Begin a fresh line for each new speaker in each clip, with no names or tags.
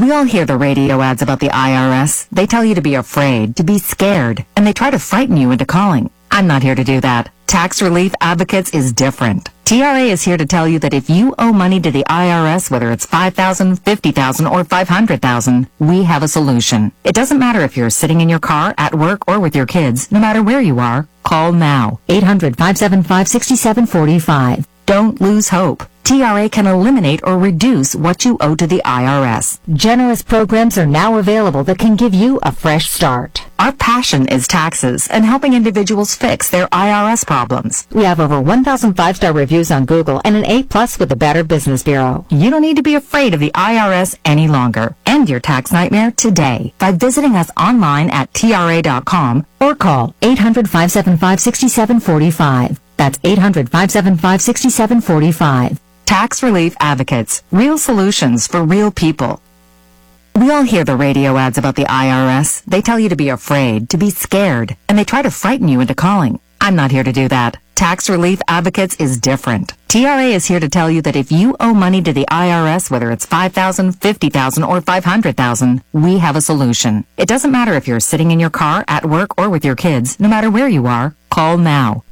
We all hear the radio ads about the IRS. They tell you to be afraid, to be scared, and they try to frighten you into calling. I'm not here to do that. Tax Relief Advocates is different. TRA is here to tell you that if you owe money to the IRS, whether it's $5,000, $50,000, or $500,000, we have a solution. It doesn't matter if you're sitting in your car, at work, or with your kids. No matter where you are, call now. 800-575-6745. Don't lose hope. TRA can eliminate or reduce what you owe to the IRS. Generous programs are now available that can give you a fresh start. Our passion is taxes and helping individuals fix their IRS problems. We have over 1,000 5-star reviews on Google and an A+ with the Better Business Bureau. You don't need to be afraid of the IRS any longer. End your tax nightmare today by visiting us online at TRA.com or call 800-575-6745. That's 800-575-6745. Tax Relief Advocates. Real solutions for real people. We all hear the radio ads about the IRS. They tell you to be afraid, to be scared, and they try to frighten you into calling. I'm not here to do that. Tax Relief Advocates is different. TRA is here to tell you that if you owe money to the IRS, whether it's $5,000, $50,000, or $500,000, we have a solution. It doesn't matter if you're sitting in your car, at work, or with your kids. No matter where you are, call now.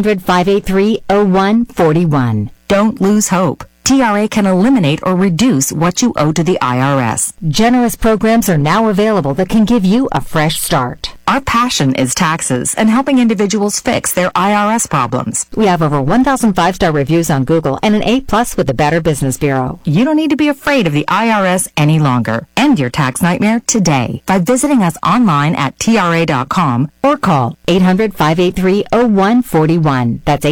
800-583-0141. Don't lose hope. TRA can eliminate or reduce what you owe to the IRS. Generous programs are now available that can give you a fresh start. Our passion is taxes and helping individuals fix their IRS problems. We have over 1,000 5-star reviews on Google and an A+ with the Better Business Bureau. You don't need to be afraid of the IRS any longer. End your tax nightmare today by visiting us online at TRA.com or call 800-583-0141. That's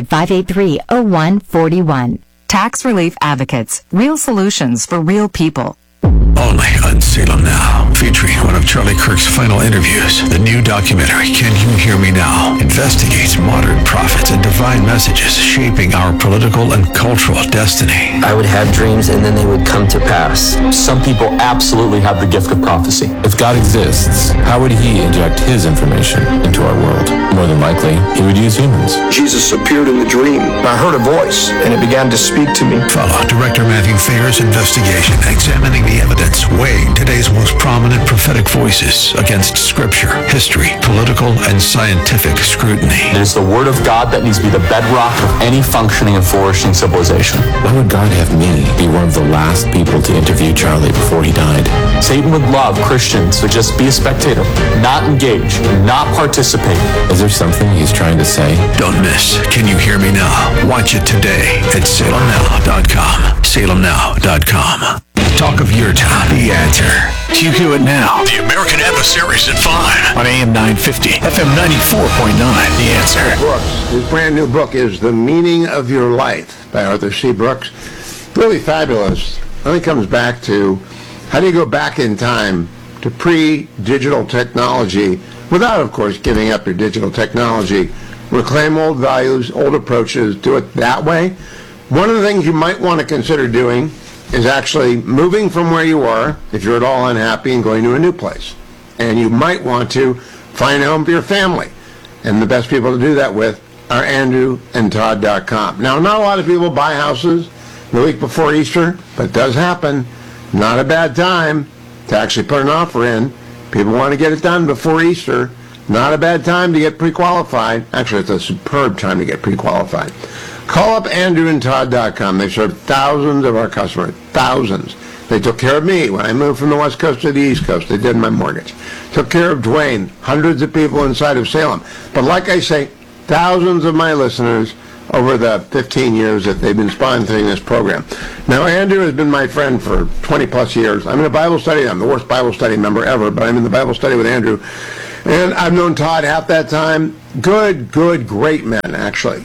800-583-0141. Tax Relief Advocates. Real solutions for real people.
Only on Salem Now, featuring one of Charlie Kirk's final interviews. The new documentary, Can You Hear Me Now?, investigates modern prophets and divine messages shaping our political and cultural destiny.
I would have dreams and then they would come to pass.
Some people absolutely have the gift of prophecy. If God exists, how would he inject his information into our world? More than likely, he would use humans.
Jesus appeared in the dream. I heard a voice, and it began to speak to me.
Follow Director Matthew Thayer's investigation, examining the evidence, weighing today's most prominent prophetic voices against scripture, history, political, and scientific scrutiny.
It is the word of God that needs to be the bedrock of any functioning and flourishing civilization.
Why would God have me be one of the last people to interview Charlie before he died?
Satan would love Christians to just be a spectator, not engage, not participate.
Is there something he's trying to say?
Don't miss Can You Hear Me Now? Watch it today at salemnow.com. salemnow.com. Talk of your town. The Answer. QQ it now. The American Adversaries at 5 on AM 950, FM 94.9. The Answer.
Brooks. His brand new book is The Meaning of Your Life by Arthur C. Brooks. Really fabulous. It only comes back to how do you go back in time to pre-digital technology without, of course, giving up your digital technology. Reclaim old values, old approaches, do it that way. One of the things you might want to consider doing is actually moving from where you are, if you're at all unhappy, and going to a new place. And you might want to find a home for your family. And the best people to do that with are AndrewandTodd.com. Now, not a lot of people buy houses the week before Easter, but it does happen. Not a bad time to actually put an offer in. People want to get it done before Easter. Not a bad time to get pre-qualified. Actually, it's a superb time to get pre-qualified. Call up AndrewandTodd.com. They serve thousands of our customers. Thousands. They took care of me when I moved from the West Coast to the East Coast. They did my mortgage. Took care of Dwayne. Hundreds of people inside of Salem. But like I say, thousands of my listeners over the 15 years that they've been sponsoring this program. Now, Andrew has been my friend for 20 plus years. I'm in a Bible study. I'm the worst Bible study member ever, but I'm in the Bible study with Andrew. And I've known Todd half that time. Good, great men, actually.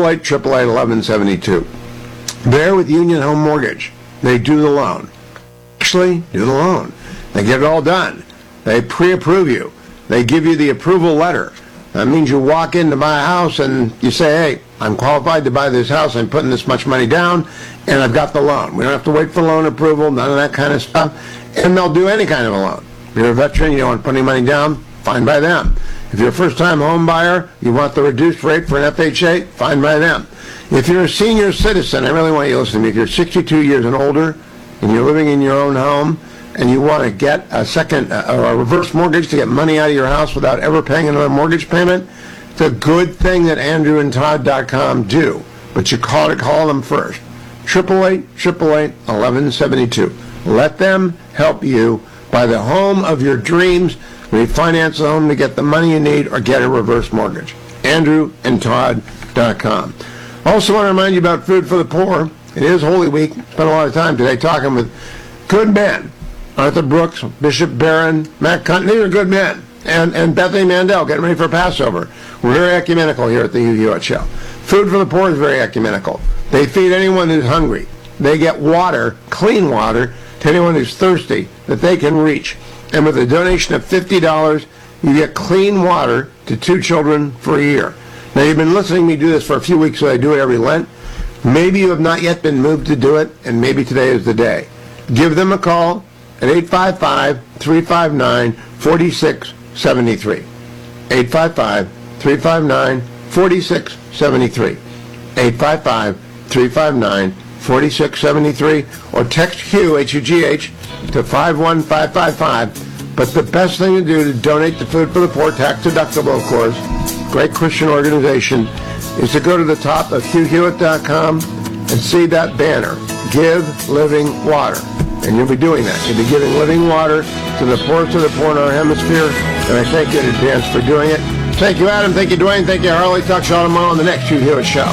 888-1172. They're with Union Home Mortgage. They do the loan. Actually, do the loan. They get it all done. They pre-approve you. They give you the approval letter. That means you walk in to buy a house and you say, hey, I'm qualified to buy this house. I'm putting this much money down, and I've got the loan. We don't have to wait for loan approval, none of that kind of stuff. And they'll do any kind of a loan. If you're a veteran, you don't want to put any money down, fine by them. If you're a first-time home buyer, you want the reduced rate for an FHA, fine by them. If you're a senior citizen, I really want you to listen to me. If you're 62 years and older and you're living in your own home, and you want to get a second or a reverse mortgage to get money out of your house without ever paying another mortgage payment, it's a good thing that AndrewandTodd.com do. But you call them first. 888-888-1172. Let them help you buy the home of your dreams, refinance the home to get the money you need, or get a reverse mortgage. AndrewandTodd.com. Also want to remind you about Food for the Poor. It is Holy Week. Spent a lot of time today talking with good men. Arthur Brooks, Bishop Barron, Matt Cunton. These are good men. And Bethany Mandel getting ready for Passover. We're very ecumenical here at the Hugh Hewitt Show. Food for the Poor is very ecumenical. They feed anyone who's hungry. They get water, clean water, to anyone who's thirsty that they can reach. And with a donation of $50, you get clean water to 2 children for a year. Now, you've been listening to me do this for a few weeks, so I do it every Lent. Maybe you have not yet been moved to do it, and maybe today is the day. Give them a call at 855-359-4673. 855-359-4673. 855-359-4673. Or text Hugh, H-U-G-H, to 51555. But the best thing to do to donate to Food for the Poor, tax deductible, of course, great Christian organization, is to go to the top of HughHewitt.com and see that banner, Give Living Water. And you'll be doing that. You'll be giving living water to the poorest of the poor in our hemisphere. And I thank you in advance for doing it. Thank you, Adam. Thank you, Dwayne. Thank you, Harley. Talk to you all tomorrow on the next Hugh Hewitt Show.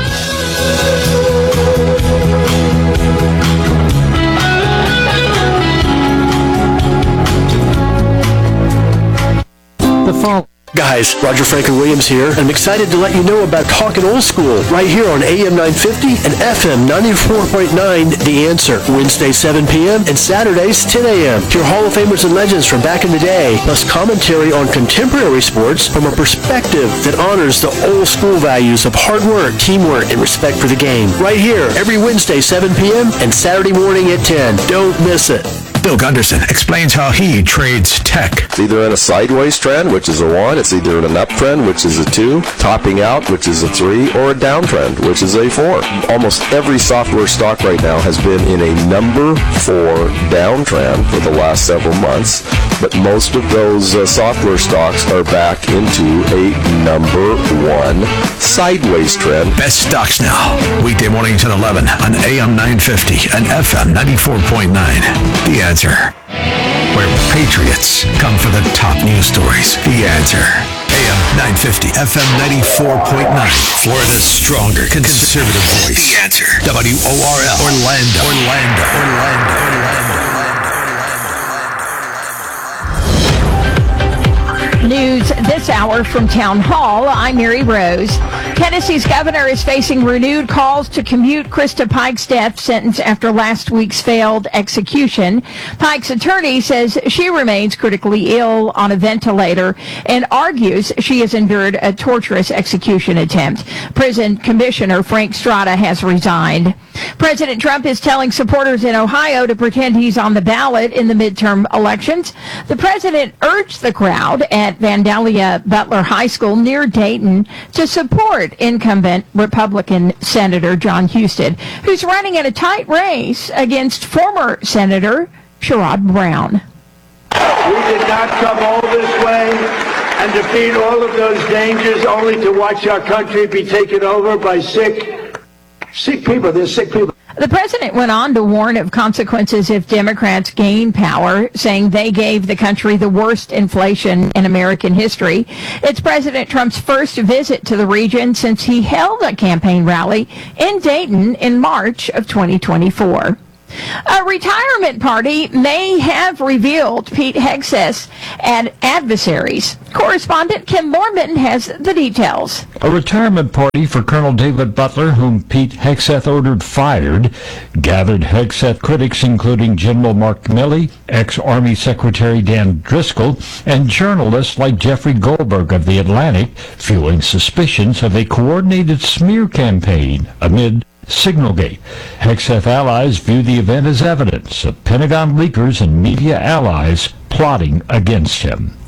The fall.
Guys, Roger Franklin Williams here, and I'm excited to let you know about Talkin' Old School right here on AM 950 and FM 94.9 The Answer. Wednesday 7 p.m. and Saturdays 10 a.m. Hear Hall of Famers and legends from back in the day, plus commentary on contemporary sports from a perspective that honors the old school values of hard work, teamwork, and respect for the game. Right here, every Wednesday 7 p.m. and Saturday morning at 10. Don't miss it.
Bill Gunderson explains how he trades tech.
It's either in a sideways trend, which is a 1. It's either in an uptrend, which is a 2. Topping out, which is a 3. Or a downtrend, which is a 4. Almost every software stock right now has been in a number 4 downtrend for the last several months. But most of those software stocks are back into a number 1 sideways trend.
Best stocks now. Weekday mornings at 11 on AM 950 and FM 94.9. The Answer. Where patriots come for the top news stories. The Answer. AM 950, FM 94.9. Florida's stronger conservative voice. The Answer. WORL. Orlando.
News this hour from Town Hall. I'm Mary Rose. Tennessee's governor is facing renewed calls to commute Krista Pike's death sentence after last week's failed execution. Pike's attorney says she remains critically ill on a ventilator and argues she has endured a torturous execution attempt. Prison Commissioner Frank Strada has resigned. President Trump is telling supporters in Ohio to pretend he's on the ballot in the midterm elections. The president urged the crowd at Vandalia Butler High School near Dayton to support incumbent Republican Senator John Husted, who's running in a tight race against former Senator Sherrod Brown.
We did not come all this way and defeat all of those dangers only to watch our country be taken over by sick people. They're sick people.
The president went on to warn of consequences if Democrats gain power, saying they gave the country the worst inflation in American history. It's President Trump's first visit to the region since he held a campaign rally in Dayton in March of 2024. A retirement party may have revealed Pete Hegseth and adversaries. Correspondent Kim Mormon has the details.
A retirement party for Colonel David Butler, whom Pete Hegseth ordered fired, gathered Hegseth critics including General Mark Milley, ex-Army Secretary Dan Driscoll, and journalists like Jeffrey Goldberg of The Atlantic, fueling suspicions of a coordinated smear campaign amid Signalgate. Hegseth allies view the event as evidence of Pentagon leakers and media allies plotting against him.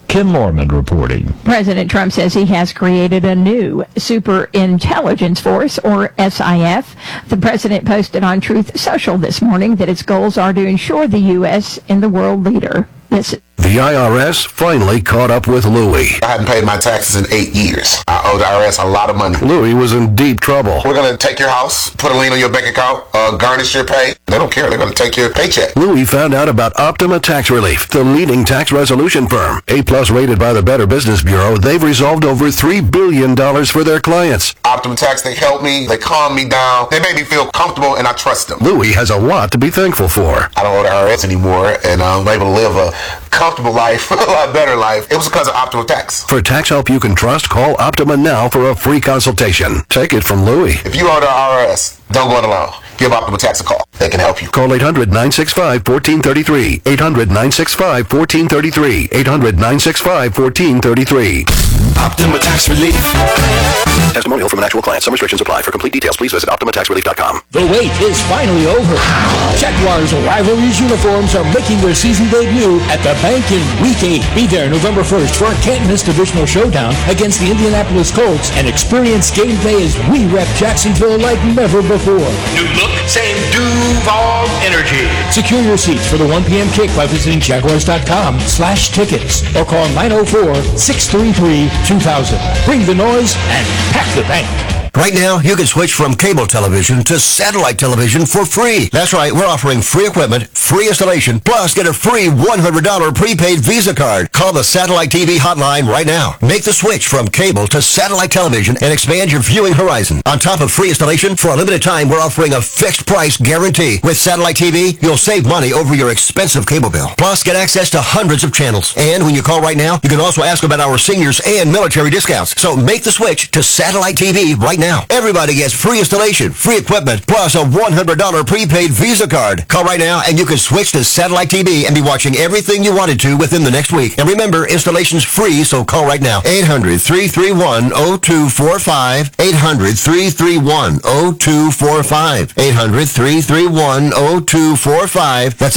Ken Lorman reporting.
President Trump says he has created a new Super Intelligence Force, or SIF. The president posted on Truth Social this morning that its goals are to ensure the U.S. in the world leader.
The IRS finally caught up with Louie.
I hadn't paid my taxes in 8 years. I owe the IRS a lot of money.
Louie was in deep trouble.
We're going to take your house, put a lien on your bank account, garnish your pay. They don't care. They're going to take your paycheck.
Louie found out about Optima Tax Relief, the leading tax resolution firm. A-plus rated by the Better Business Bureau, they've resolved over $3 billion for their clients.
Optima Tax, they help me. They calm me down. They make me feel comfortable, and I trust them.
Louie has a lot to be thankful for.
I don't owe the IRS anymore, and I'm able to live a comfortable life, a lot better life. It was because of Optima Tax.
For tax help you can trust, call Optima now for a free consultation. Take it from Louie.
If you owe the IRS, don't go it alone. Give Optima Tax a call. They can help you.
Call 800-965-1433. 800-965-1433. 800-965-1433. Optima Tax Relief. Testimonial from an actual client. Some restrictions apply. For complete details, please visit OptimaTaxRelief.com.
The wait is finally over. Jaguars Rivalries uniforms are making their season debut at the bank in Week 8. Be there November 1st for a can't-miss divisional showdown against the Indianapolis Colts and experience game day as we rep Jacksonville like never before.
New look, same Duval energy.
Secure your seats for the 1 p.m. kick by visiting Jaguars.com/tickets or call 904-633-2000. Bring the noise and pack the bank.
Right now, you can switch from cable television to satellite television for free. That's right, we're offering free equipment, free installation, plus get a free $100 prepaid Visa card. Call the Satellite TV hotline right now. Make the switch from cable to satellite television and expand your viewing horizon. On top of free installation, for a limited time, we're offering a fixed price guarantee. With Satellite TV, you'll save money over your expensive cable bill. Plus, get access to hundreds of channels. And when you call right now, you can also ask about our seniors and military discounts. So make the switch to Satellite TV right now. Everybody gets free installation, free equipment, plus a $100 prepaid Visa card. Call right now and you can switch to Satellite TV and be watching everything you wanted to within the next week. And remember, installation's free, so call right now. 800-331-0245. 800-331-0245. 800-331-0245. That's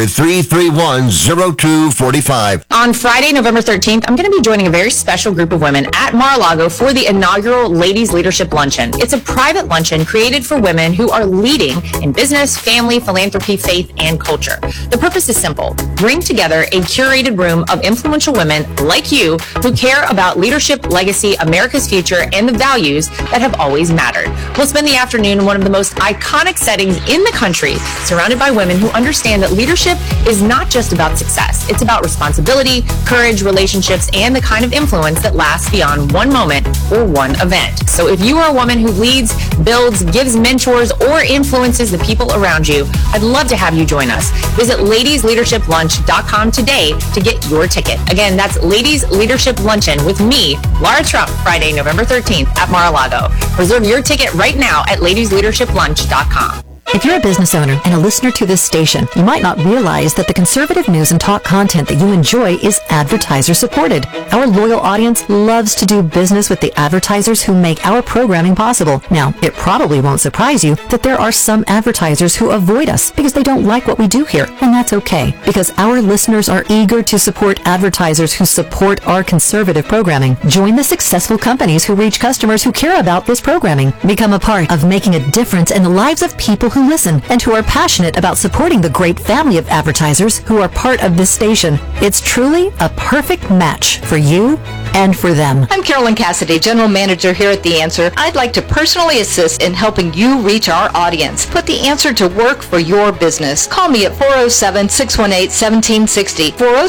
800-331-0245.
On Friday, November 13th, I'm going to be joining a very special group of women at Mar-a-Lago for the inaugural Ladies Leadership Luncheon. It's a private luncheon created for women who are leading in business, family, philanthropy, faith, and culture. The purpose is simple. Bring together a curated room of influential women like you who care about leadership, legacy, America's future, and the values that have always mattered. We'll spend the afternoon in one of the most iconic settings in the country, surrounded by women who understand that leadership is not just about success. It's about responsibility, courage, relationships, and the kind of influence that lasts beyond one moment or one event. So if you are a woman who leads, builds, gives mentors, or influences the people around you, I'd love to have you join us. Visit ladiesleadershiplunch.com today to get your ticket. Again, that's Ladies Leadership Luncheon with me, Lara Trump, Friday, November 13th at Mar-a-Lago. Reserve your ticket right now at ladiesleadershiplunch.com.
If you're a business owner and a listener to this station, you might not realize that the conservative news and talk content that you enjoy is advertiser supported. Our loyal audience loves to do business with the advertisers who make our programming possible. Now, it probably won't surprise you that there are some advertisers who avoid us because they don't like what we do here, and that's okay, because our listeners are eager to support advertisers who support our conservative programming. Join the successful companies who reach customers who care about this programming. Become a part of making a difference in the lives of people who listen and who are passionate about supporting the great family of advertisers who are part of this station. It's truly a perfect match for you and for them.
I'm Carolyn Cassidy, General Manager here at The Answer. I'd like to personally assist in helping you reach our audience. Put The Answer to work for your business. Call me at 407-618-1760.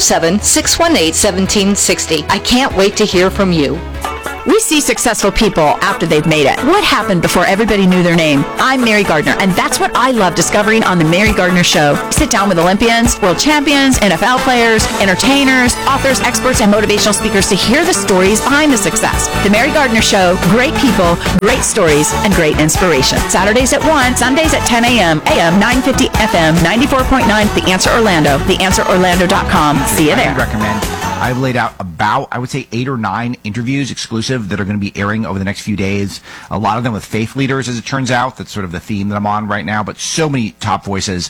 407-618-1760. I can't wait to hear from you.
We see successful people after they've made it. What happened before everybody knew their name? I'm Mary Gardner, and that's what I love discovering on The Mary Gardner Show. Sit down with Olympians, world champions, NFL players, entertainers, authors, experts, and motivational speakers to hear the stories behind the success. The Mary Gardner Show, great people, great stories, and great inspiration. Saturdays at 1, Sundays at 10 a.m., AM 950, FM 94.9, The Answer Orlando, theanswerorlando.com. See you there.
I would recommend. I've laid out about, I would say, 8 or 9 interviews exclusive that are going to be airing over the next few days. A lot of them with faith leaders, as it turns out. That's sort of the theme that I'm on right now, but so many top voices.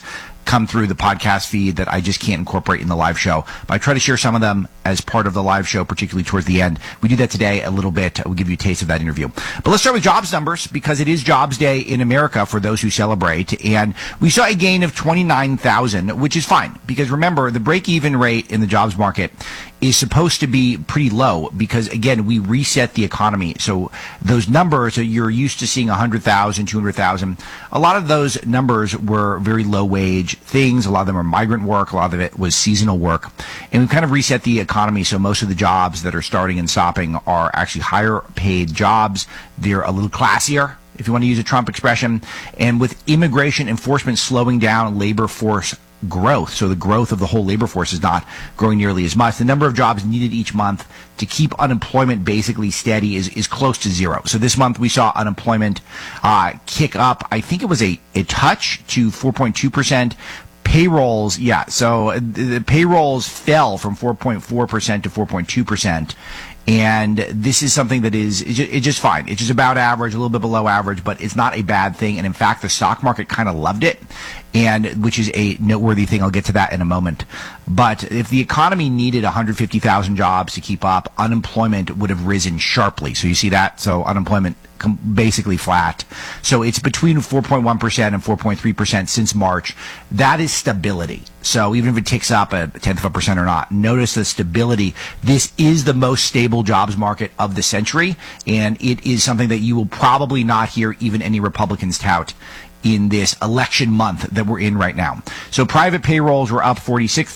come through the podcast feed that I just can't incorporate in the live show. But I try to share some of them as part of the live show, particularly towards the end. We do that today a little bit. We'll give you a taste of that interview. But let's start with jobs numbers, because it is Jobs Day in America for those who celebrate. And we saw a gain of 29,000, which is fine, because remember, the break-even rate in the jobs market is supposed to be pretty low because, again, we reset the economy. So those numbers that you're used to seeing 100,000, 200,000, a lot of those numbers were very low-wage things. A lot of them are migrant work. A lot of it was seasonal work. And we've kind of reset the economy, so most of the jobs that are starting and stopping are actually higher-paid jobs. They're a little classier, if you want to use a Trump expression. And with immigration enforcement slowing down labor force growth, so the growth of the whole labor force is not growing nearly as much. The number of jobs needed each month to keep unemployment basically steady is close to zero. So this month we saw unemployment kick up. I think it was a touch to 4.2%. Payrolls, so the payrolls fell from 4.4% to 4.2%. And this is something that it's just fine. It's just about average, a little bit below average, but it's not a bad thing. And in fact, the stock market kind of loved it, and which is a noteworthy thing. I'll get to that in a moment. But if the economy needed 150,000 jobs to keep up, unemployment would have risen sharply. So you see that? So unemployment basically flat. So it's between 4.1% and 4.3% since March. That is stability. So even if it ticks up a tenth of a percent or not, notice the stability. This is the most stable jobs market of the century, and it is something that you will probably not hear even any Republicans tout in this election month that we're in right now. So private payrolls were up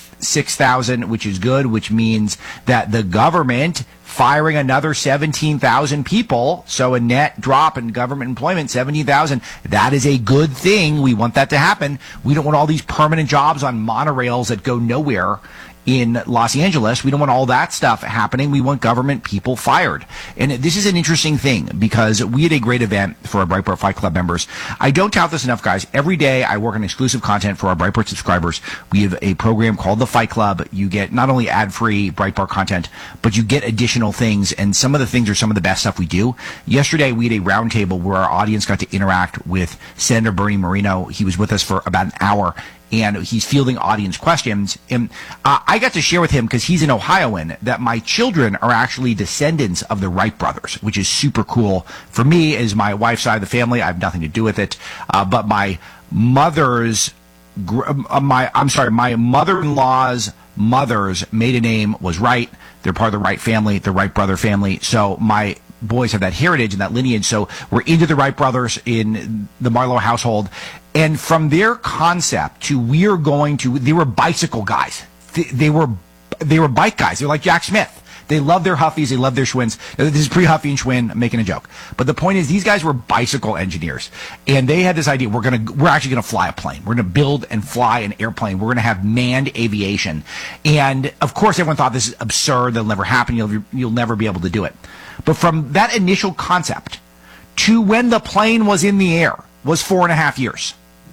46,000, which is good, which means that the government firing another 17,000 people, so a net drop in government employment, 17,000. That is a good thing. We want that to happen. We don't want all these permanent jobs on monorails that go nowhere in Los Angeles. We don't want all that stuff happening. We want government people fired. And this is an interesting thing because we had a great event for our Breitbart Fight Club members. I don't tout this enough, guys. Every day I work on exclusive content for our Breitbart subscribers. We have a program called the Fight Club. You get not only ad-free Breitbart content, but you get additional things. And some of the things are some of the best stuff we do. Yesterday we had a roundtable where our audience got to interact with Senator Bernie Moreno. He was with us for about an hour, and he's fielding audience questions. And I got to share with him, because he's an Ohioan, that my children are actually descendants of the Wright brothers, which is super cool. For me, as my wife's side of the family, I have nothing to do with it. But my mother's, my mother-in-law's mother's maiden name was Wright. They're part of the Wright family, the Wright brother family. So my boys have that heritage and that lineage. So we're into the Wright brothers in the Marlowe household. And from their concept to they were bicycle guys. They were bike guys. They're like Jack Smith. They love their Huffies. They love their Schwinns. This is pre-Huffy and Schwinn. I'm making a joke. But the point is, these guys were bicycle engineers. And they had this idea, we're actually going to fly a plane. We're going to build and fly an airplane. We're going to have manned aviation. And, of course, everyone thought this is absurd. That'll never happen. You'll never be able to do it. But from that initial concept to when the plane was in the air was 4.5 years.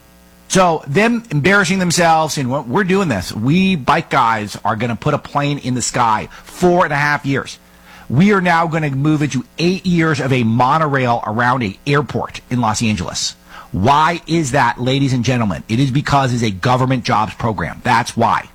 So them embarrassing themselves and we're doing this. We bike guys are going to put a plane in the sky. 4.5 years. We are now going to move into 8 years of a monorail around an airport in Los Angeles. Why is that, ladies and gentlemen? It is because it's a government jobs program. That's why.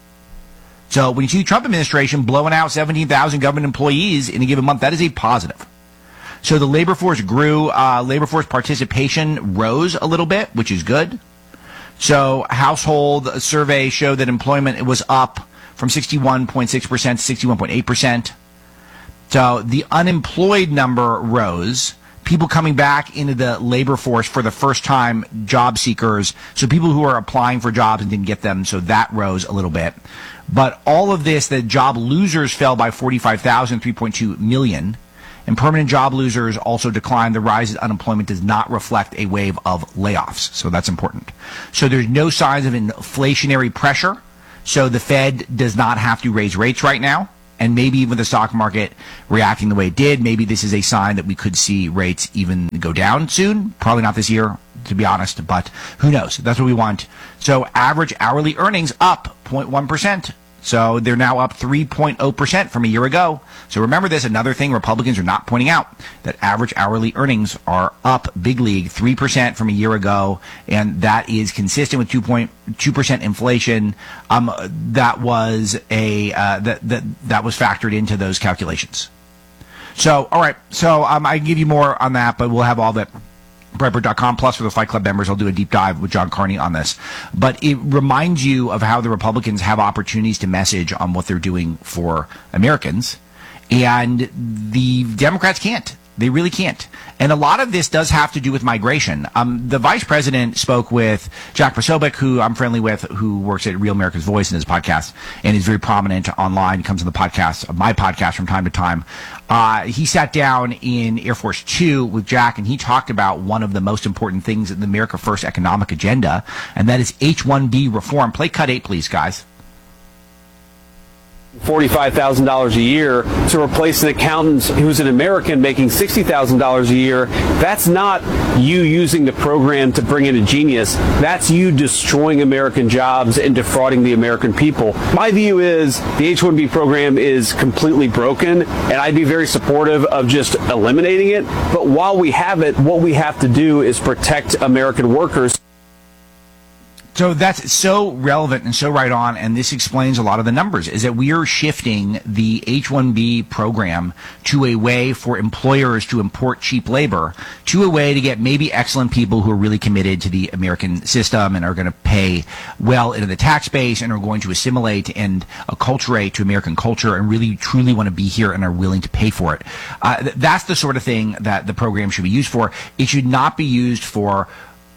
So when you see the Trump administration blowing out 17,000 government employees in a given month, that is a positive. So the labor force grew. Labor force participation rose a little bit, which is good. So household survey showed that employment was up from 61.6% to 61.8%. So the unemployed number rose. People coming back into the labor force for the first time, job seekers. So people who are applying for jobs and didn't get them. So that rose a little bit. But all of this, the job losers fell by 45,000, 3.2 million. And permanent job losers also declined. The rise in unemployment does not reflect a wave of layoffs. So that's important. So there's no signs of inflationary pressure. So the Fed does not have to raise rates right now. And maybe even the stock market reacting the way it did, maybe this is a sign that we could see rates even go down soon. Probably not this year, to be honest, but who knows? That's what we want. So average hourly earnings up 0.1%. So they're now up 3.0% from a year ago. So remember this, another thing Republicans are not pointing out, that average hourly earnings are up big league 3% from a year ago, and that is consistent with 2.2% inflation. That was that was factored into those calculations. So, all right. So I can give you more on that, but we'll have all that. Breitbart.com, plus for the Fight Club members, I'll do a deep dive with John Carney on this. But it reminds you of how the Republicans have opportunities to message on what they're doing for Americans, and the Democrats can't. They really can't. And a lot of this does have to do with migration. The vice president spoke with Jack Posobiec, who I'm friendly with, who works at Real America's Voice in his podcast, and is very prominent online, comes on the podcast, my podcast from time to time. He sat down in Air Force 2 with Jack, and he talked about one of the most important things in the America First economic agenda, and that is H-1B reform. Play cut 8, please, guys.
$45,000 a year to replace an accountant who's an American making $60,000 a year. That's not you using the program to bring in a genius. That's you destroying American jobs and defrauding the American people. My view is the H-1B program is completely broken, and I'd be very supportive of just eliminating it. But while we have it, what we have to do is protect American workers.
So that's so relevant and so right on, and this explains a lot of the numbers, is that we are shifting the H-1B program to a way for employers to import cheap labor, to a way to get maybe excellent people who are really committed to the American system and are going to pay well into the tax base and are going to assimilate and acculturate to American culture and really truly want to be here and are willing to pay for it. That's the sort of thing that the program should be used for. It should not be used for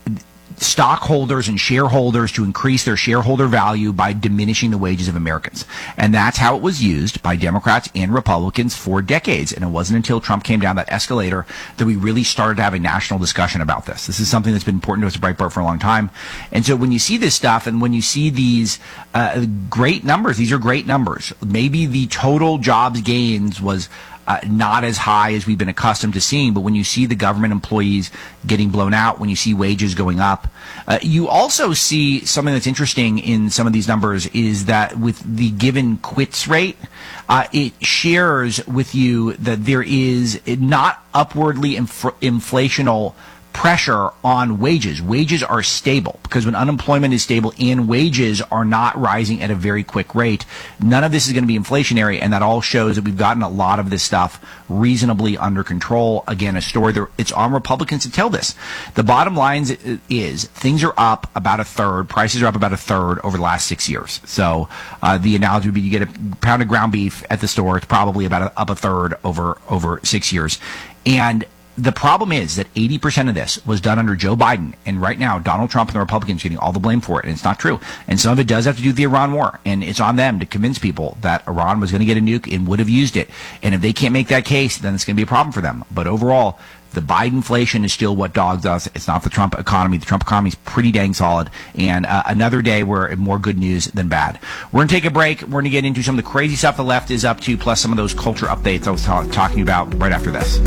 stockholders and shareholders to increase their shareholder value by diminishing the wages of Americans. And that's how it was used by Democrats and Republicans for decades. And it wasn't until Trump came down that escalator that we really started to have a national discussion about this. This is something that's been important to us at Breitbart for a long time. And so when you see this stuff and when you see these great numbers, these are great numbers. Maybe the total jobs gains was not as high as we've been accustomed to seeing, but when you see the government employees getting blown out, when you see wages going up, you also see something that's interesting in some of these numbers is that with the given quits rate, it shares with you that there is not upwardly inflational pressure on wages. Wages are stable because when unemployment is stable and wages are not rising at a very quick rate, none of this is going to be inflationary, and that all shows that we've gotten a lot of this stuff reasonably under control. Again, a story that it's on Republicans to tell this. The bottom line is things are up about a third, prices are up about a third over the last 6 years. So the analogy would be you get a pound of ground beef at the store, it's probably about up a third over 6 years. And the problem is that 80% of this was done under Joe Biden, and right now Donald Trump and the Republicans are getting all the blame for it, and it's not true. And some of it does have to do with the Iran war, and it's on them to convince people that Iran was going to get a nuke and would have used it. And if they can't make that case, then it's going to be a problem for them. But overall, the Biden inflation is still what dogs us. It's not the Trump economy. The Trump economy is pretty dang solid. And another day where more good news than bad. We're going to take a break. We're going to get into some of the crazy stuff the left is up to, plus some of those culture updates I was talking about right after this.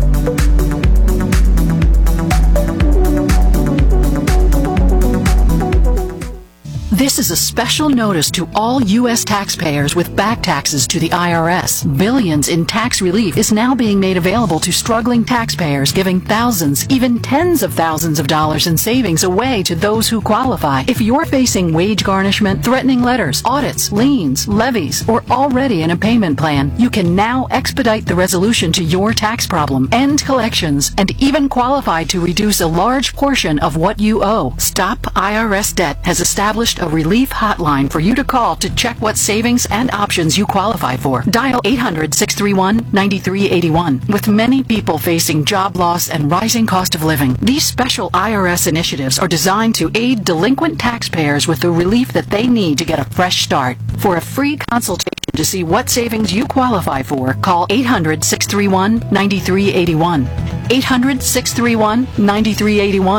This is a special notice to all U.S. taxpayers with back taxes to the IRS. Billions in tax relief is now being made available to struggling taxpayers, giving thousands, even tens of thousands of dollars in savings away to those who qualify. If you're facing wage garnishment, threatening letters, audits, liens, levies, or already in a payment plan, you can now expedite the resolution to your tax problem, end collections, and even qualify to reduce a large portion of what you owe. Stop IRS Debt has established a relief hotline for you to call to check what savings and options you qualify for. Dial 800-631-9381. With many people facing job loss and rising cost of living, these special IRS initiatives are designed to aid delinquent taxpayers with the relief that they need to get a fresh start. For a free consultation to see what savings you qualify for, call 800-631-9381. 800-631-9381.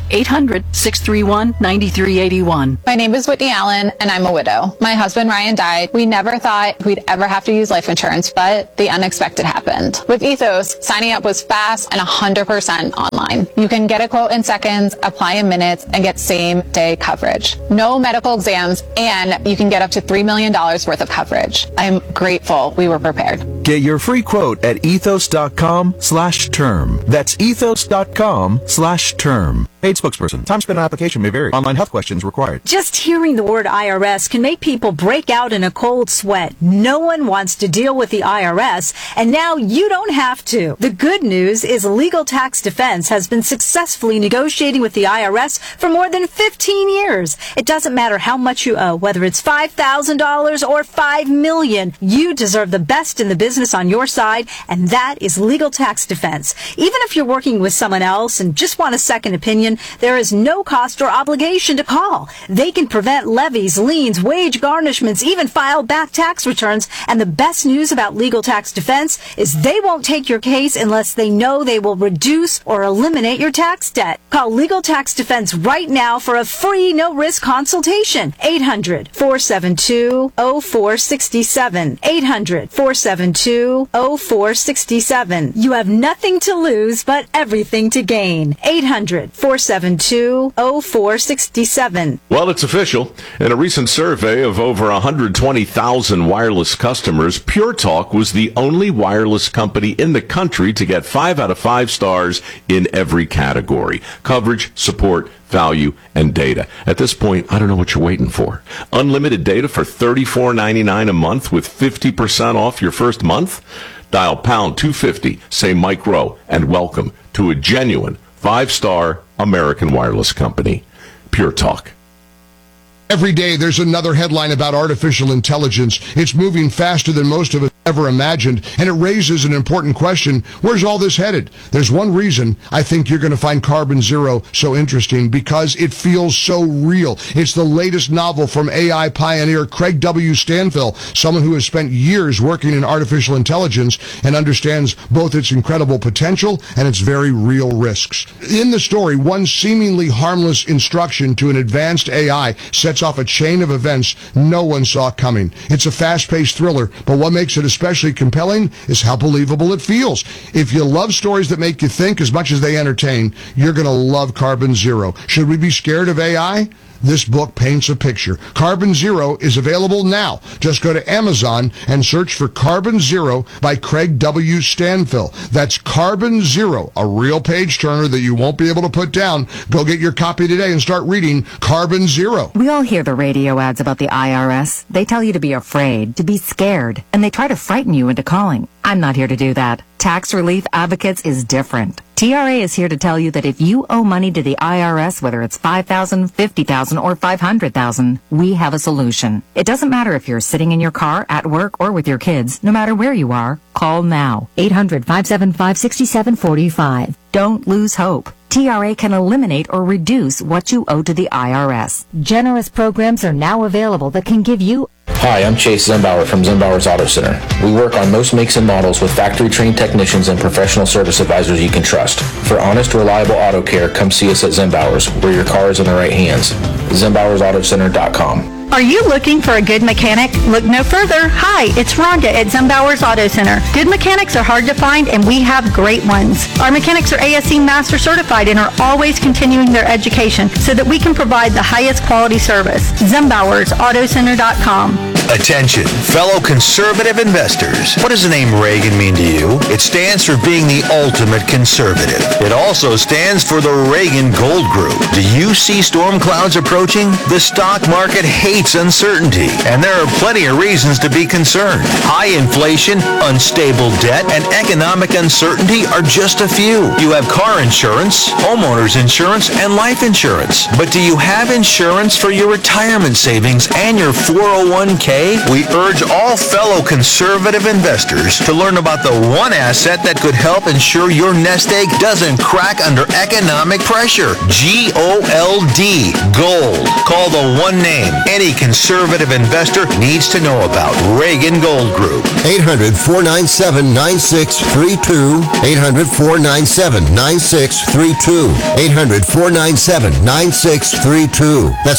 800-631-9381.
My name is Whitney Allen, and I'm a widow. My husband, Ryan, died. We never thought we'd ever have to use life insurance, but the unexpected happened. With Ethos, signing up was fast and 100% online. You can get a quote in seconds, apply in minutes, and get same-day coverage. No medical exams, and you can get up to $3 million worth of coverage. I'm grateful we were prepared.
Get your free quote at ethos.com/term. That's ethos.com/term. Paid spokesperson. Time spent on application may vary. Online health questions required.
Just hearing the word IRS can make people break out in a cold sweat. No one wants to deal with the IRS, and now you don't have to. The good news is Legal Tax Defense has been successfully negotiating with the IRS for more than 15 years. It doesn't matter how much you owe, whether it's $5,000 or $5 million. You deserve the best in the business on your side, and that is Legal Tax Defense. Even if you're working with someone else and just want a second opinion, there is no cost or obligation to call. They can prevent levies, liens, wage garnishments, even file back tax returns. And the best news about Legal Tax Defense is they won't take your case unless they know they will reduce or eliminate your tax debt. Call Legal Tax Defense right now for a free, no-risk consultation. 800-472-0467. 800-472-0467. You have nothing to lose but everything to gain. 800-472-0467.
Well, it's official. In a recent survey of over 120,000 wireless customers, Pure Talk was the only wireless company in the country to get 5 out of 5 stars in every category: coverage, support, value, and data. At this point, I don't know what you're waiting for. Unlimited data for $34.99 a month with 50% off your first month? Dial pound 250, say Mike Rowe, and welcome to a genuine 5-star American wireless company. Pure Talk.
Every day there's another headline about artificial intelligence. It's moving faster than most of us ever imagined, and it raises an important question. Where's all this headed? There's one reason I think you're going to find Carbon Zero so interesting, because it feels so real. It's the latest novel from AI pioneer Craig W. Stanfill, someone who has spent years working in artificial intelligence and understands both its incredible potential and its very real risks. In the story, one seemingly harmless instruction to an advanced AI sets off a chain of events no one saw coming. It's a fast-paced thriller, but what makes it especially compelling is how believable it feels. If you love stories that make you think as much as they entertain, you're going to love Carbon Zero. Should we be scared of AI? This book paints a picture. Carbon Zero is available now. Just go to Amazon and search for Carbon Zero by Craig W. Stanfill. That's Carbon Zero, a real page-turner that you won't be able to put down. Go get your copy today and start reading Carbon Zero.
We all hear the radio ads about the IRS. They tell you to be afraid, to be scared, and they try to frighten you into calling. I'm not here to do that. Tax Relief Advocates is different. TRA is here to tell you that if you owe money to the IRS, whether it's $5,000, $50,000, or $500,000, we have a solution. It doesn't matter if you're sitting in your car, at work, or with your kids. No matter where you are, call now. 800-575-6745. Don't lose hope. TRA can eliminate or reduce what you owe to the IRS.
Generous programs are now available that can give you...
Hi, I'm Chase Zembauer from Zembauer's Auto Center. We work on most makes and models with factory-trained technicians and professional service advisors you can trust. For honest, reliable auto care, come see us at Zembauer's, where your car is in the right hands. Zembauer'sAutoCenter.com.
Are you looking for a good mechanic? Look no further. Hi, it's Rhonda at Zembauer's Auto Center. Good mechanics are hard to find, and we have great ones. Our mechanics are ASE Master Certified and are always continuing their education so that we can provide the highest quality service. Zembauer'sAutoCenter.com.
Attention, fellow conservative investors. What does the name Reagan mean to you? It stands for being the ultimate conservative. It also stands for the Reagan Gold Group. Do you see storm clouds approaching? The stock market hates uncertainty, and there are plenty of reasons to be concerned. High inflation, unstable debt, and economic uncertainty are just a few. You have car insurance, homeowners insurance, and life insurance. But do you have insurance for your retirement savings and your 401k?
401k, we urge all fellow conservative investors to learn about the one asset that could help ensure your nest egg doesn't crack under economic pressure. GOLD. Gold. Call the one name any conservative investor needs to know about. Reagan Gold Group.
800-497-9632. 800-497-9632. 800-497-9632. That's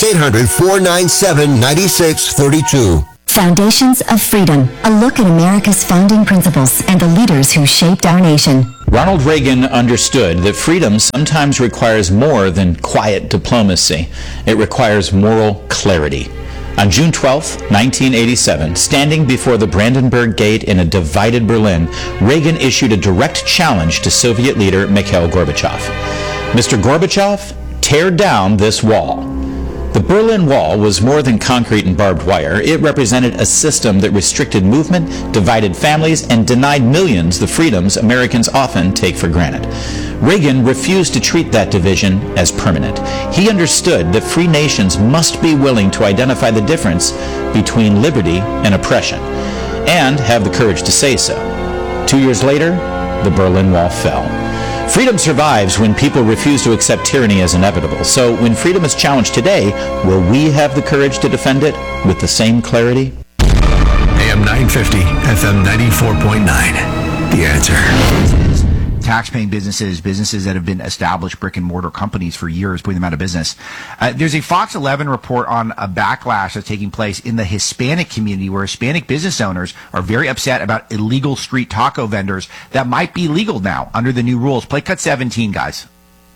800-497-9632.
Foundations of Freedom, a look at America's founding principles and the leaders who shaped our nation.
Ronald Reagan understood that freedom sometimes requires more than quiet diplomacy. It requires moral clarity. On June 12, 1987, standing before the Brandenburg Gate in a divided Berlin, Reagan issued a direct challenge to Soviet leader Mikhail Gorbachev. Mr. Gorbachev, tear down this wall. The Berlin Wall was more than concrete and barbed wire. It represented a system that restricted movement, divided families, and denied millions the freedoms Americans often take for granted. Reagan refused to treat that division as permanent. He understood that free nations must be willing to identify the difference between liberty and oppression, and have the courage to say so. 2 years later, the Berlin Wall fell. Freedom survives when people refuse to accept tyranny as inevitable. So when freedom is challenged today, will we have the courage to defend it with the same clarity?
AM 950, FM 94.9. The Answer.
Tax-paying businesses that have been established brick-and-mortar companies for years, putting them out of business. There's a Fox 11 report on a backlash that's taking place in the Hispanic community, where Hispanic business owners are very upset about illegal street taco vendors that might be legal now under the new rules. Play cut 17, guys.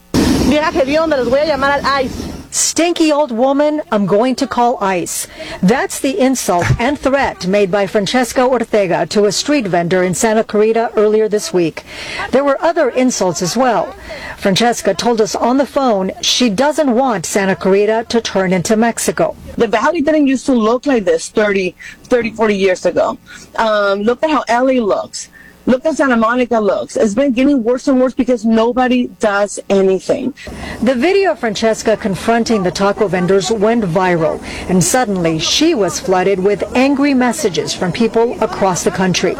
Stinky old woman, I'm going to call ICE. That's the insult and threat made by Francesca Ortega to a street vendor in Santa Clarita earlier this week. There were other insults as well. Francesca told us on the phone she doesn't want Santa Clarita to turn into Mexico.
The valley didn't used to look like this 30, 40 years ago. Look at how LA looks. Look at Santa Monica looks. It's been getting worse and worse because nobody does anything.
The video of Francesca confronting the taco vendors went viral, and suddenly she was flooded with angry messages from people across the country.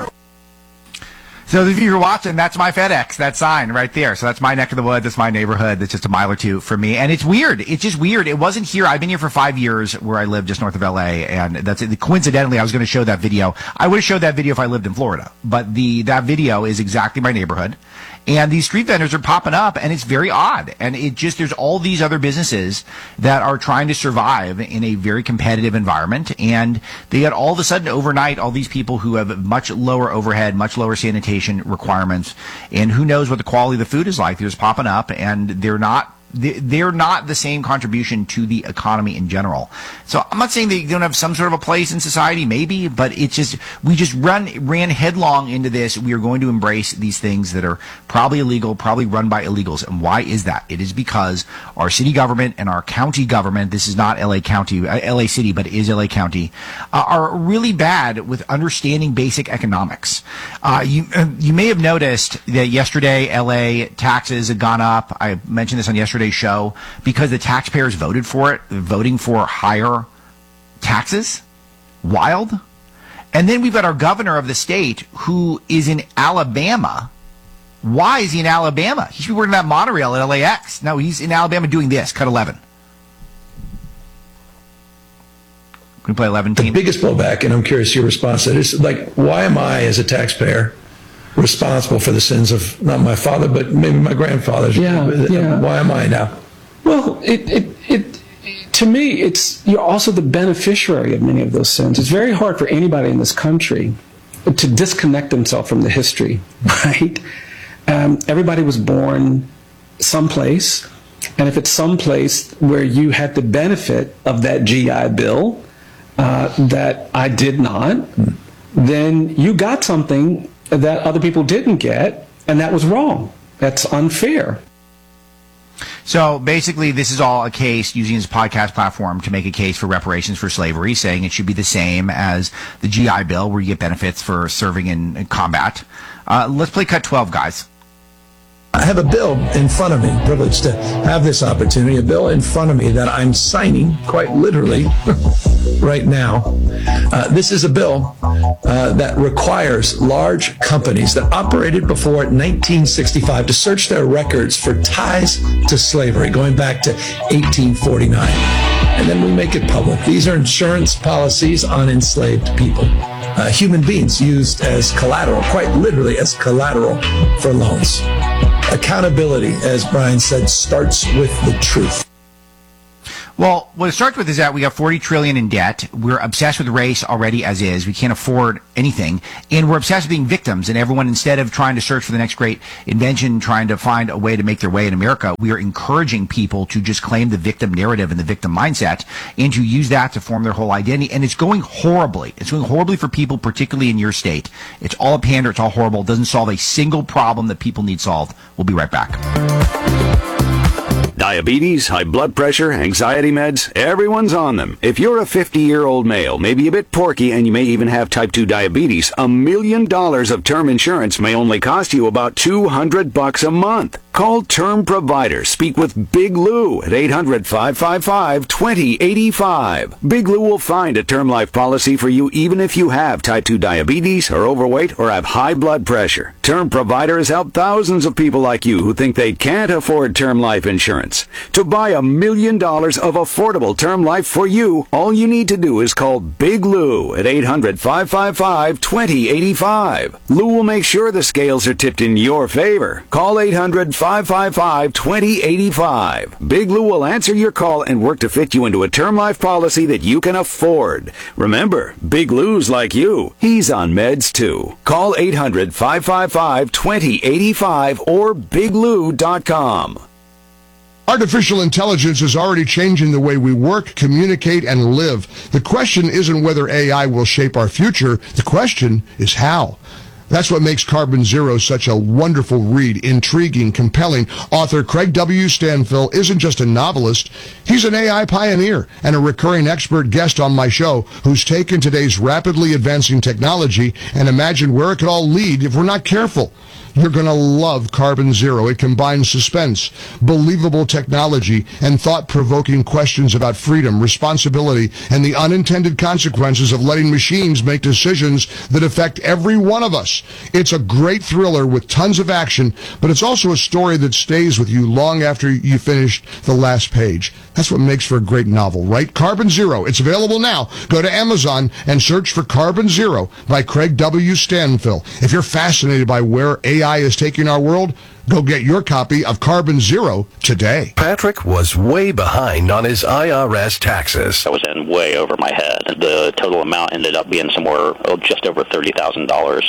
So if you're watching, that's my FedEx, that sign right there. So that's my neck of the woods. That's my neighborhood. That's just a mile or two from me. And it's weird. It's just weird. It wasn't here. I've been here for 5 years where I live just north of LA. And that's it. Coincidentally, I was going to show that video. I would have showed that video if I lived in Florida. But that video is exactly my neighborhood. And these street vendors are popping up, and it's very odd. And there's all these other businesses that are trying to survive in a very competitive environment. And they got all of a sudden overnight all these people who have much lower overhead, much lower sanitation requirements. And who knows what the quality of the food is like. They're just popping up, and they're not the same contribution to the economy in general. So I'm not saying they don't have some sort of a place in society, maybe, but we just ran headlong into this. We are going to embrace these things that are probably illegal, probably run by illegals. And why is that? It is because our city government and our county government, this is not LA County, LA City, but it is LA County, are really bad with understanding basic economics. You may have noticed that yesterday LA taxes had gone up. I mentioned this on yesterday's show because the taxpayers voted for it, voting for higher taxes. Wild. And then we've got our governor of the state who is in Alabama. Why is he in Alabama? He should be working at monorail at LAX. No, he's in Alabama doing this. Cut 11. Can we play 11, team?
The biggest blowback, and I'm curious your response to it, is like, why am I, as a taxpayer, responsible for the sins of not my father, but maybe my grandfather's?
Yeah.
Why am I now?
Well, to me, you're also the beneficiary of many of those sins. It's very hard for anybody in this country to disconnect themselves from the history, right? Everybody was born someplace, and if it's someplace where you had the benefit of that GI Bill that I did not, then you got something that other people didn't get, and that was wrong. That's unfair.
So basically, this is all a case using his podcast platform to make a case for reparations for slavery, saying it should be the same as the GI Bill, where you get benefits for serving in combat. Let's play cut 12, guys.
I have a bill in front of me, privileged to have this opportunity, a bill in front of me that I'm signing quite literally right now. This is a bill that requires large companies that operated before 1965 to search their records for ties to slavery going back to 1849. And then we make it public. These are insurance policies on enslaved people. Human beings used as collateral, quite literally as collateral for loans. Accountability, as Brian said, starts with the truth.
Well, what it starts with is that we have $40 trillion in debt. We're obsessed with race already as is. We can't afford anything. And we're obsessed with being victims. And everyone, instead of trying to search for the next great invention, trying to find a way to make their way in America, we are encouraging people to just claim the victim narrative and the victim mindset and to use that to form their whole identity. And it's going horribly. It's going horribly for people, particularly in your state. It's all a pander. It's all horrible. It doesn't solve a single problem that people need solved. We'll be right back.
Diabetes, high blood pressure, anxiety meds, everyone's on them. If you're a 50-year-old male, maybe a bit porky, and you may even have type 2 diabetes, $1 million of term insurance may only cost you about $200 a month. Call Term Provider. Speak with Big Lou at 800-555-2085. Big Lou will find a term life policy for you even if you have type 2 diabetes, are overweight, or have high blood pressure. Term Provider has helped thousands of people like you who think they can't afford term life insurance. To buy $1 million of affordable term life for you, all you need to do is call Big Lou at 800-555-2085. Lou will make sure the scales are tipped in your favor. Call 800-555-2085. Big Lou will answer your call and work to fit you into a term life policy that you can afford. Remember, Big Lou's like you. He's on meds too. Call 800-555-2085 or biglou.com.
Artificial intelligence is already changing the way we work, communicate, and live. The question isn't whether AI will shape our future. The question is how. That's what makes Carbon Zero such a wonderful read, intriguing, compelling. Author Craig W. Stanfill isn't just a novelist. He's an AI pioneer and a recurring expert guest on my show who's taken today's rapidly advancing technology and imagined where it could all lead if we're not careful. You're going to love Carbon Zero. It combines suspense, believable technology, and thought-provoking questions about freedom, responsibility, and the unintended consequences of letting machines make decisions that affect every one of us. It's a great thriller with tons of action, but it's also a story that stays with you long after you finished the last page. That's what makes for a great novel, right? Carbon Zero. It's available now. Go to Amazon and search for Carbon Zero by Craig W. Stanfill. If you're fascinated by where AI is taking our world, go get your copy of Carbon Zero today.
Patrick was way behind on his IRS taxes.
I was in way over my head. The total amount ended up being somewhere just over $30,000.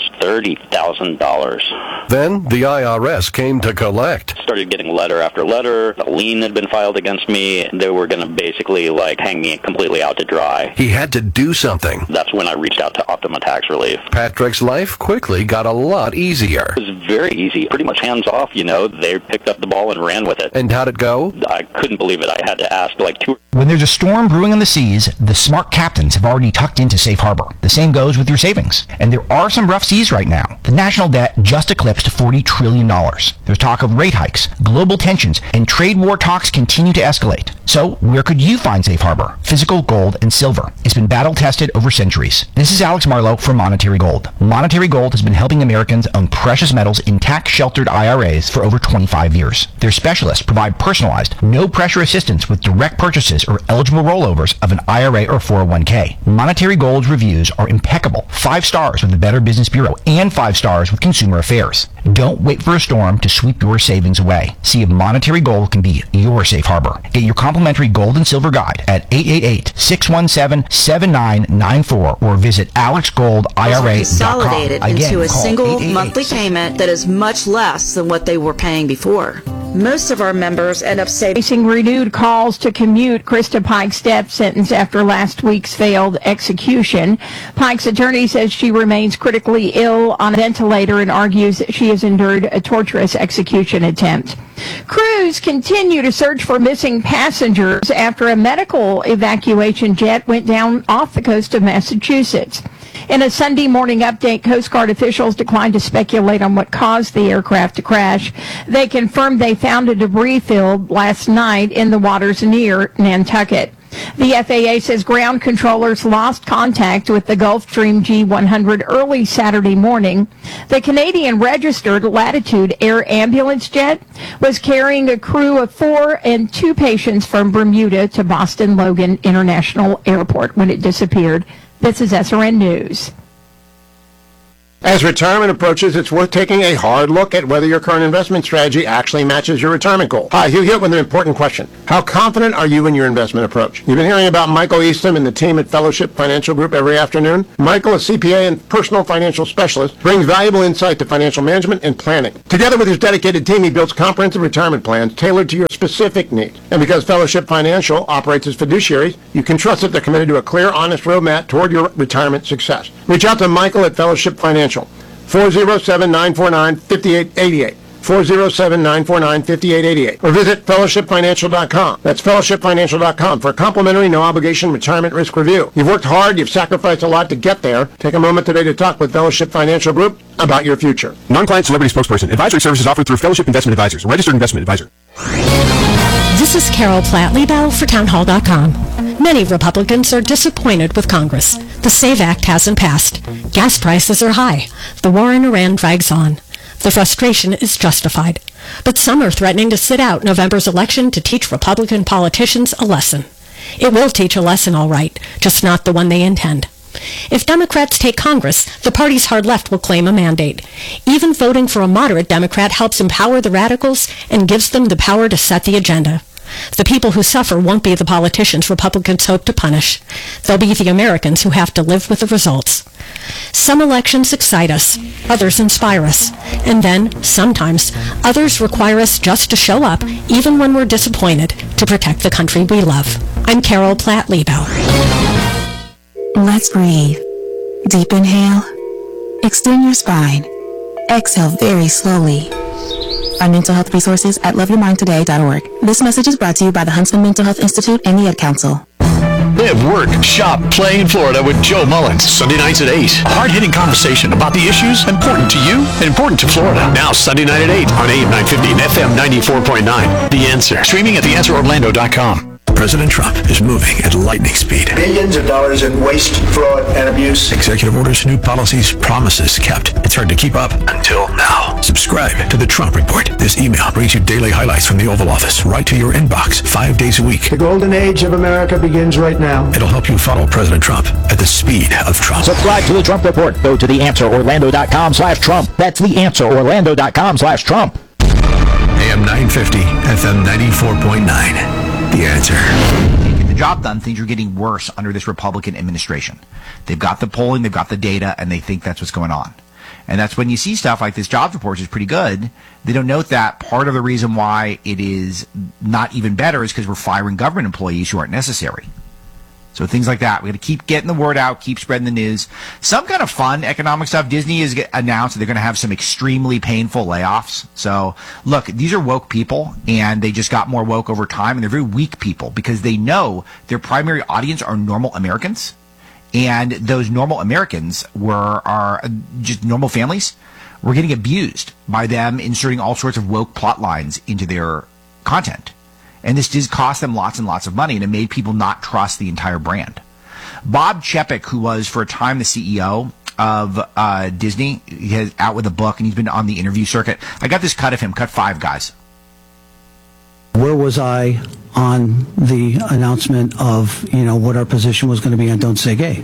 $30,000.
Then the IRS came to collect.
Started getting letter after letter. A lien had been filed against me. They were going to basically hang me completely out to dry.
He had to do something.
That's when I reached out to Optima Tax Relief.
Patrick's life quickly got a lot easier.
It was very easy, pretty much hands off. They picked up the ball and ran with it.
And how'd it go?
I couldn't believe it. I had to ask two.
When there's a storm brewing on the seas, the smart captains have already tucked into safe harbor. The same goes with your savings. And there are some rough seas right now. The national debt just eclipsed $40 trillion. There's talk of rate hikes, global tensions, and trade war talks continue to escalate. So where could you find safe harbor? Physical gold and silver. It's been battle tested over centuries. This is Alex Marlowe from Monetary Gold. Monetary Gold has been helping Americans own precious metals in tax-sheltered IRAs for over 25 years. Their specialists provide personalized, no-pressure assistance with direct purchases or eligible rollovers of an IRA or 401k. Monetary Gold's reviews are impeccable. 5 stars with the Better Business Bureau and 5 stars with Consumer Affairs. Don't wait for a storm to sweep your savings away. See if Monetary Gold can be your safe harbor. Get your complimentary gold and silver guide at 888-617-7994 or visit alexgoldira.com.
Consolidated into a single monthly payment that is much less than what they were paying before. Most of our members end up
facing renewed calls to commute Krista Pike's death sentence after last week's failed execution. Pike's attorney says she remains critically ill on a ventilator and argues that she has endured a torturous execution attempt. Crews continue to search for missing passengers after a medical evacuation jet went down off the coast of Massachusetts. In a Sunday morning update, Coast Guard officials declined to speculate on what caused the aircraft to crash. They confirmed they found a debris field last night in the waters near Nantucket. The FAA says ground controllers lost contact with the Gulfstream G100 early Saturday morning. The Canadian registered Latitude Air ambulance jet was carrying a crew of 4 and 2 patients from Bermuda to Boston Logan International Airport when it disappeared. This is SRN News.
As retirement approaches, it's worth taking a hard look at whether your current investment strategy actually matches your retirement goal. Hi, Hugh here with an important question. How confident are you in your investment approach? You've been hearing about Michael Eastham and the team at Fellowship Financial Group every afternoon. Michael, a CPA and personal financial specialist, brings valuable insight to financial management and planning. Together with his dedicated team, he builds comprehensive retirement plans tailored to your specific needs. And because Fellowship Financial operates as fiduciaries, you can trust that they're committed to a clear, honest roadmap toward your retirement success. Reach out to Michael at Fellowship Financial. 407-949-5888. 407-949-5888. Or visit fellowshipfinancial.com. That's fellowshipfinancial.com for a complimentary, no-obligation retirement risk review. You've worked hard. You've sacrificed a lot to get there. Take a moment today to talk with Fellowship Financial Group about your future.
Non-client celebrity spokesperson. Advisory services offered through Fellowship Investment Advisors, a registered investment advisor.
This is Carol Platt-Liebau for townhall.com. Many Republicans are disappointed with Congress. The SAVE Act hasn't passed. Gas prices are high. The war in Iran drags on. The frustration is justified. But some are threatening to sit out November's election to teach Republican politicians a lesson. It will teach a lesson, all right, just not the one they intend. If Democrats take Congress, the party's hard left will claim a mandate. Even voting for a moderate Democrat helps empower the radicals and gives them the power to set the agenda. The people who suffer won't be the politicians Republicans hope to punish. They'll be the Americans who have to live with the results. Some elections excite us, others inspire us, and then, sometimes, others require us just to show up, even when we're disappointed, to protect the country we love. I'm Carol Platt-Liebau.
Let's breathe. Deep inhale. Extend your spine. Exhale very slowly. Find mental health resources at loveyourmindtoday.org. This message is brought to you by the Huntsman Mental Health Institute and the Ed Council.
Live, work, shop, play in Florida with Joe Mullins. Sunday nights at 8. A hard-hitting conversation about the issues important to you and important to Florida. Now Sunday night at 8 on AM 950 and FM 94.9. The Answer. Streaming at theanswerorlando.com. President Trump is moving at lightning speed.
Billions of dollars in waste, fraud, and abuse.
Executive orders, new policies, promises kept. It's hard to keep up until now. Subscribe to the Trump Report. This email brings you daily highlights from the Oval Office right to your inbox 5 days a week.
The golden age of America begins right now.
It'll help you follow President Trump at the speed of Trump.
Subscribe to the Trump Report. Go to theanswerorlando.com/Trump. That's theanswerorlando.com/Trump.
AM 950, FM 94.9. The Answer.
Get the job done. Things are getting worse under this Republican administration. They've got the polling, they've got the data, and they think that's what's going on. And that's when you see stuff like this jobs report, which is pretty good. They don't note that part of the reason why it is not even better is because we're firing government employees who aren't necessary. So things like that. We got to keep getting the word out, keep spreading the news. Some kind of fun economic stuff. Disney has announced that they're going to have some extremely painful layoffs. So look, these are woke people, and they just got more woke over time, and they're very weak people because they know their primary audience are normal Americans, and those normal Americans are just normal families. We're getting abused by them inserting all sorts of woke plot lines into their content. And this did cost them lots and lots of money, and it made people not trust the entire brand. Bob Chapek, who was for a time the CEO of Disney, he's out with a book, and he's been on the interview circuit. I got this cut of him, cut 5 guys.
Where was I on the announcement of, what our position was going to be on Don't Say Gay?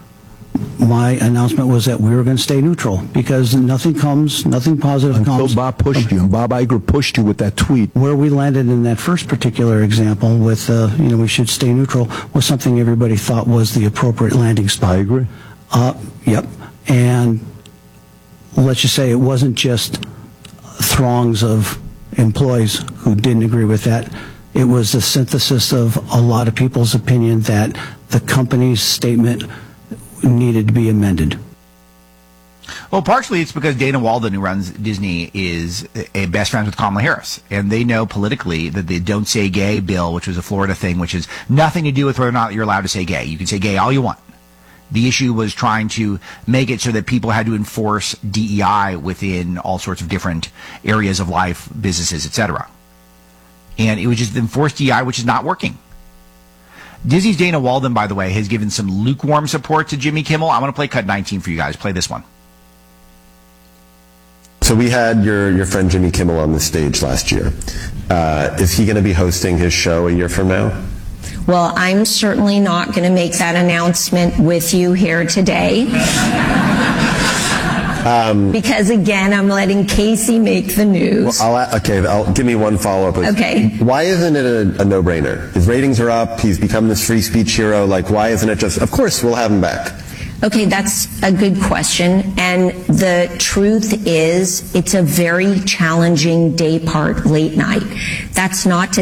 My announcement was that we were going to stay neutral because nothing positive comes.
Until Bob pushed you, and Bob Iger pushed you with that tweet.
Where we landed in that first particular example with, we should stay neutral was something everybody thought was the appropriate landing spot.
I agree.
Yep. And let's just say it wasn't just throngs of employees who didn't agree with that. It was the synthesis of a lot of people's opinion that the company's statement needed to be amended.
Well, partially it's because Dana Walden, who runs Disney, is a best friend with Kamala Harris. And they know politically that the Don't Say Gay bill, which was a Florida thing, which has nothing to do with whether or not you're allowed to say gay. You can say gay all you want. The issue was trying to make it so that people had to enforce DEI within all sorts of different areas of life, businesses, etc. And it was just enforced DEI, which is not working. Disney's Dana Walden, by the way, has given some lukewarm support to Jimmy Kimmel. I want to play cut 19 for you guys. Play this one.
So we had your friend Jimmy Kimmel on the stage last year. Is he going to be hosting his show a year from now?
Well, I'm certainly not going to make that announcement with you here today. Because, again, I'm letting Casey make the news.
Well, give me one follow-up.
Okay.
Why isn't it a no-brainer? His ratings are up. He's become this free speech hero. Like, why isn't it just, of course, we'll have him back?
Okay, that's a good question. And the truth is, it's a very challenging day part, late night. That's not to